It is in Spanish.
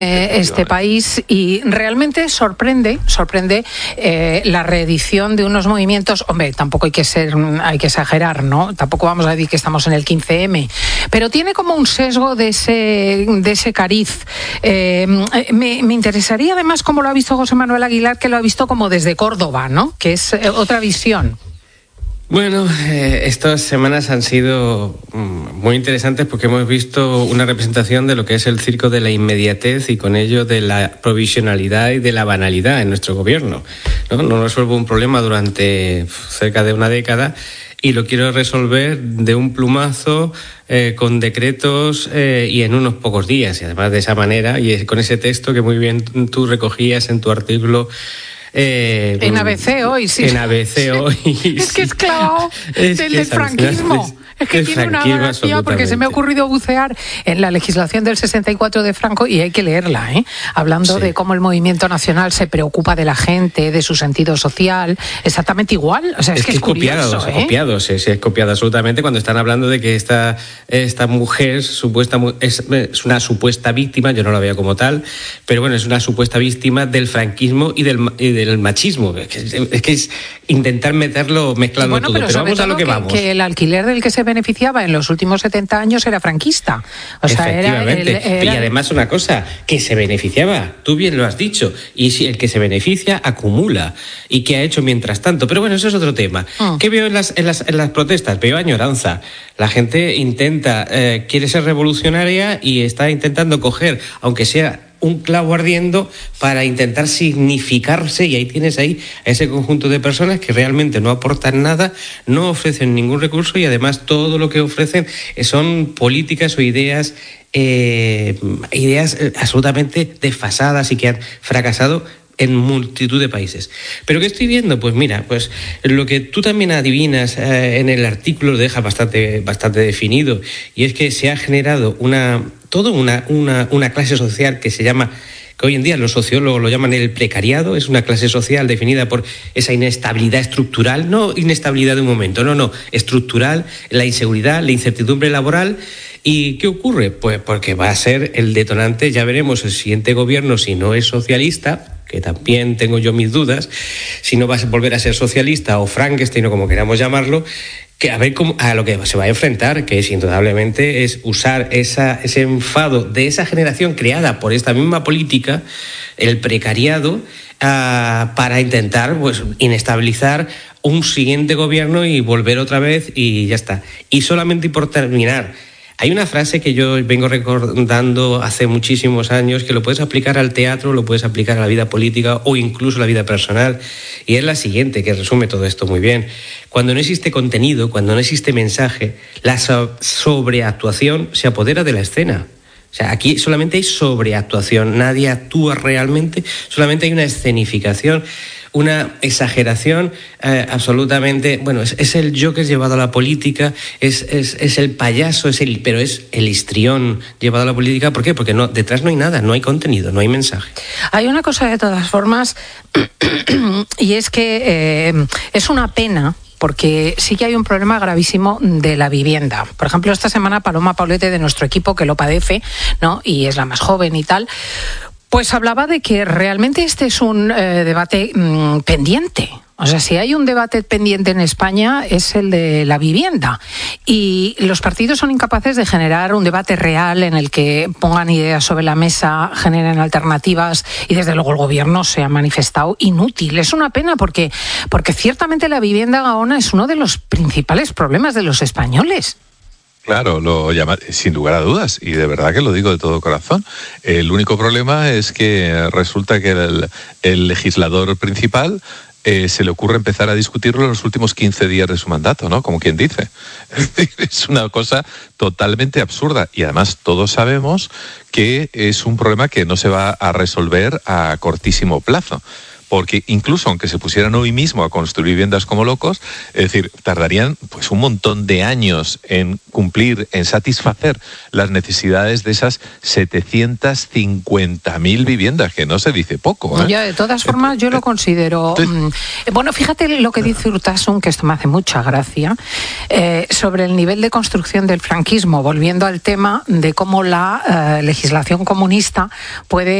este país, y realmente sorprende la reedición de unos movimientos. Hombre, tampoco hay que exagerar, ¿no? Tampoco vamos a decir que estamos en el 15M, pero tiene como un sesgo de ese cariz. Me interesaría además cómo lo ha visto José Manuel Aguilar, que lo ha visto como desde Córdoba, ¿no? Que es otra visión. Bueno, estas semanas han sido muy interesantes porque hemos visto una representación de lo que es el circo de la inmediatez y con ello de la provisionalidad y de la banalidad en nuestro gobierno. No resuelvo un problema durante cerca de una década y lo quiero resolver de un plumazo, con decretos y en unos pocos días. Y además de esa manera y con ese texto que muy bien tú recogías en tu artículo. En ABC hoy, sí. En ABC hoy. Es que es clavado del franquismo. Es que tiene una gracia porque se me ha ocurrido bucear en la legislación del 64 de Franco y hay que leerla, hablando de cómo el movimiento nacional se preocupa de la gente, de su sentido social, exactamente igual. O sea, es que es curioso, es copiado absolutamente cuando están hablando de que esta mujer es una supuesta víctima, yo no la veo como tal, pero bueno, es una supuesta víctima del franquismo y del machismo. Es que es intentar mezclarlo todo, pero vamos a lo que vamos. Que el alquiler del que se beneficiaba en los últimos 70 años era franquista. O sea, efectivamente. Y además una cosa, que se beneficiaba, tú bien lo has dicho, y si el que se beneficia acumula. ¿Y qué ha hecho mientras tanto? Pero bueno, eso es otro tema. ¿Qué veo en las protestas? Veo añoranza. La gente quiere ser revolucionaria y está intentando coger, aunque sea un clavo ardiendo, para intentar significarse, y ahí tienes a ese conjunto de personas que realmente no aportan nada, no ofrecen ningún recurso y además todo lo que ofrecen son políticas o ideas absolutamente desfasadas y que han fracasado en multitud de países. ¿Pero qué estoy viendo? Pues mira, lo que tú también adivinas en el artículo lo deja bastante definido, y es que se ha generado una clase social que se llama, que hoy en día los sociólogos lo llaman el precariado. Es una clase social definida por esa inestabilidad estructural, no inestabilidad de un momento, no, estructural, la inseguridad, la incertidumbre laboral. ¿Y qué ocurre? Pues porque va a ser el detonante, ya veremos el siguiente gobierno, si no es socialista, que también tengo yo mis dudas, si no va a volver a ser socialista o Frankenstein o como queramos llamarlo, que a ver a lo que se va a enfrentar, que es indudablemente es usar ese enfado de esa generación creada por esta misma política, el precariado, para intentar inestabilizar un siguiente gobierno y volver otra vez y ya está. Y solamente por terminar, hay una frase que yo vengo recordando hace muchísimos años, que lo puedes aplicar al teatro, lo puedes aplicar a la vida política o incluso a la vida personal, y es la siguiente, que resume todo esto muy bien. Cuando no existe contenido, cuando no existe mensaje, la sobreactuación se apodera de la escena. O sea, aquí solamente hay sobreactuación, nadie actúa realmente, solamente hay una escenificación, una exageración absolutamente. Bueno, es el Joker llevado a la política, es el payaso, pero es el histrión llevado a la política. ¿Por qué? Porque detrás no hay nada, no hay contenido, no hay mensaje. Hay una cosa de todas formas, y es que es una pena, porque sí que hay un problema gravísimo de la vivienda. Por ejemplo, esta semana Paloma Paulete, de nuestro equipo, que lo padece, ¿no?, y es la más joven y tal, pues hablaba de que realmente este es un debate pendiente. O sea, si hay un debate pendiente en España es el de la vivienda, y los partidos son incapaces de generar un debate real en el que pongan ideas sobre la mesa, generen alternativas, y desde luego el gobierno se ha manifestado inútil. Es una pena porque ciertamente la vivienda, Gaona, es uno de los principales problemas de los españoles. Claro, lo llama sin lugar a dudas, y de verdad que lo digo de todo corazón. El único problema es que resulta que el legislador principal se le ocurre empezar a discutirlo en los últimos 15 días de su mandato, ¿no? Como quien dice. Es una cosa totalmente absurda, y además todos sabemos que es un problema que no se va a resolver a cortísimo plazo, porque incluso aunque se pusieran hoy mismo a construir viviendas como locos, es decir, tardarían pues un montón de años en cumplir, en satisfacer las necesidades de esas 750.000 viviendas, que no se dice poco, ¿eh? Ya, de todas formas, yo lo considero... bueno, fíjate lo que dice Urtasun, que esto me hace mucha gracia, sobre el nivel de construcción del franquismo, volviendo al tema de cómo la legislación comunista puede